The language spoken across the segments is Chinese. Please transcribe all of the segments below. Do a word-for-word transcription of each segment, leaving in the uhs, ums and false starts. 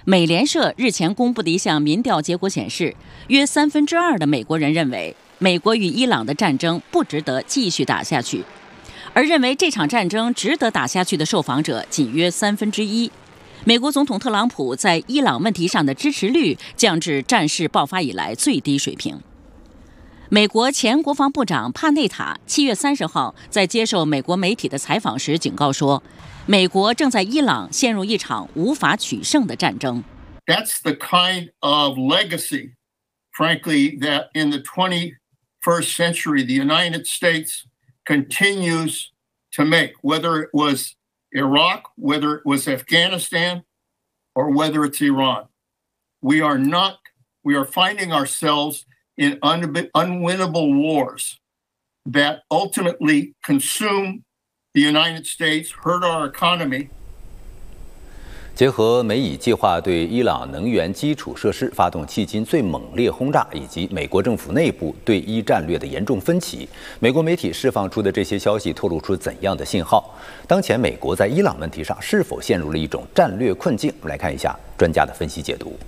美联社日前公布的一项民调结果显示，约三分之二的美国人认为美国与伊朗的战争不值得继续打下去，而认为这场战争值得打下去的受访者仅约三分之一。美国总统特朗普在伊朗问题上的支持率降至战事爆发以来最低水平。美国前国防部长帕内塔七月三十号在接受美国媒体的采访时警告说，美国正在伊朗陷入一场无法取胜的战争。 That's the kind of legacy, frankly, that in the twenty-first century the United States continues to make, whether it was Iraq, whether it was Afghanistan, or whether it's Iran. We are not, we are finding ourselves in un- unwinnable wars that ultimately consume the United States, hurt our economy. 结合美以计划对伊朗能源基础设施发动迄今最猛烈轰炸，以及美国政府内部对伊战略的严重分歧，美国媒体释放出的这些消息透露出怎样的信号？当前美国在伊朗问题上是否陷入了一种战略困境？我们来看一下专家的分析解读。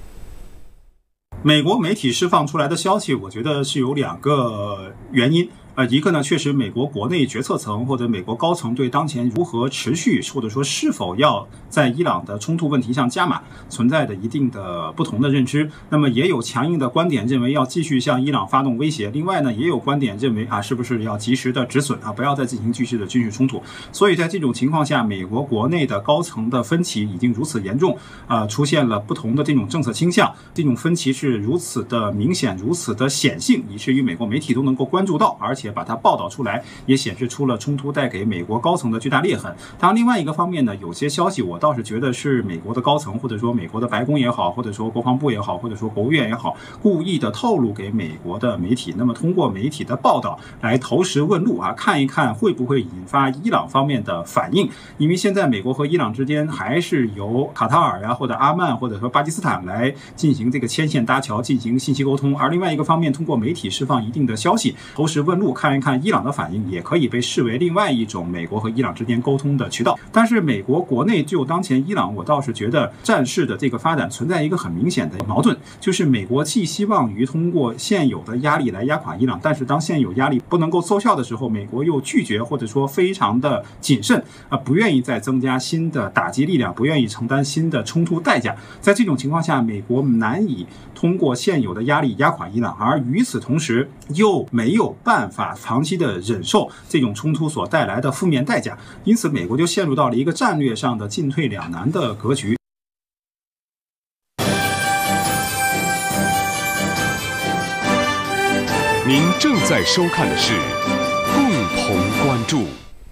美国媒体释放出来的消息，我觉得是有两个原因。呃，一个呢，确实美国国内决策层或者美国高层对当前如何持续或者说是否要在伊朗的冲突问题上加码，存在的一定的不同的认知。那么也有强硬的观点认为要继续向伊朗发动威胁，另外呢，也有观点认为啊，是不是要及时的止损啊，不要再进行继续的军事冲突。所以在这种情况下，美国国内的高层的分歧已经如此严重，啊、呃，出现了不同的这种政策倾向，这种分歧是如此的明显，如此的显性，以至于美国媒体都能够关注到，而且把它报道出来，也显示出了冲突带给美国高层的巨大裂痕。当然，另外一个方面呢，有些消息我倒是觉得是美国的高层，或者说美国的白宫也好，或者说国防部也好，或者说国务院也好，故意的透露给美国的媒体。那么通过媒体的报道来投石问路啊，看一看会不会引发伊朗方面的反应。因为现在美国和伊朗之间还是由卡塔尔呀、啊，或者阿曼，或者说巴基斯坦来进行这个牵线搭桥，进行信息沟通。而另外一个方面，通过媒体释放一定的消息，投石问路，看一看伊朗的反应，也可以被视为另外一种美国和伊朗之间沟通的渠道。但是美国国内就当前伊朗，我倒是觉得战事的这个发展存在一个很明显的矛盾，就是美国既希望于通过现有的压力来压垮伊朗，但是当现有压力不能够奏效的时候，美国又拒绝或者说非常的谨慎啊，不愿意再增加新的打击力量，不愿意承担新的冲突代价。在这种情况下，美国难以通过现有的压力压垮伊朗，而与此同时又没有办法长期的忍受这种冲突所带来的负面代价，因此美国就陷入到了一个战略上的进退两难的格局。 您正在收看的是共同关注。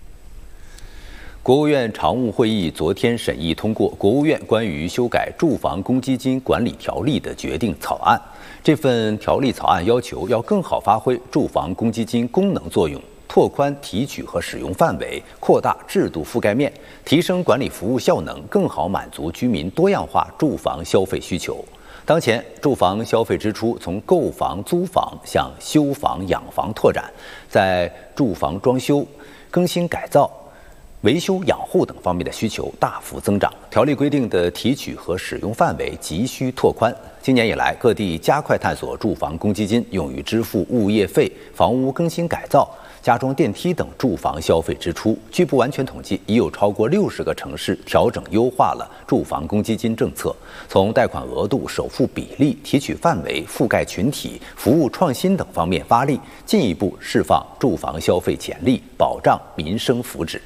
国务院常务会议昨天审议通过国务院关于修改住房公积金管理条例的决定草案。这份条例草案要求要更好发挥住房公积金功能作用，拓宽提取和使用范围，扩大制度覆盖面，提升管理服务效能，更好满足居民多样化住房消费需求。当前，住房消费支出从购房、租房向修房、养房拓展，在住房装修、更新改造、维修养护等方面的需求大幅增长，条例规定的提取和使用范围急需拓宽。今年以来，各地加快探索住房公积金用于支付物业费、房屋更新改造、加装电梯等住房消费支出。据不完全统计，已有超过六十个城市调整优化了住房公积金政策，从贷款额度、首付比例、提取范围、覆盖群体、服务创新等方面发力，进一步释放住房消费潜力，保障民生福祉。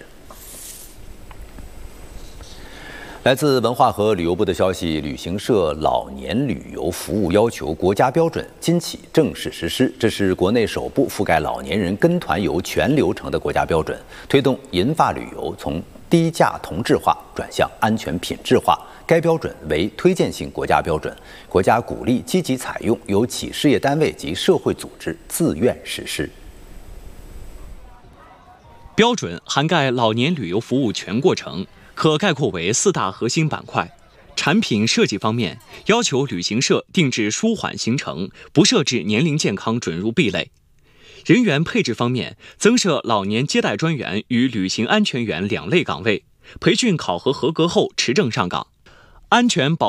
来自文化和旅游部的消息，旅行社老年旅游服务要求国家标准今起正式实施。这是国内首部覆盖老年人跟团游全流程的国家标准，推动银发旅游从低价同质化转向安全品质化。该标准为推荐性国家标准，国家鼓励积极采用，由企事业单位及社会组织自愿实施。 标准涵盖老年旅游服务全过程，可概括为四大核心板块。产品设计方面，要求旅行社定制舒缓行程，不设置年龄健康准入壁垒。人员配置方面，增设老年接待专员与旅行安全员两类岗位，培训考核合格后持证上岗。安全保